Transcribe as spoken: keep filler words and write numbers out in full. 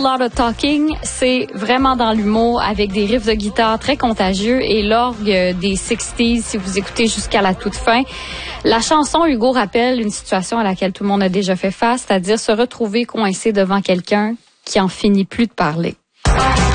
Lot of Talking, c'est vraiment dans l'humour avec des riffs de guitare très contagieux et l'orgue des sixties si vous écoutez jusqu'à la toute fin. La chanson Hugo rappelle une situation à laquelle tout le monde a déjà fait face, c'est-à-dire se retrouver coincé devant quelqu'un qui en finit plus de parler.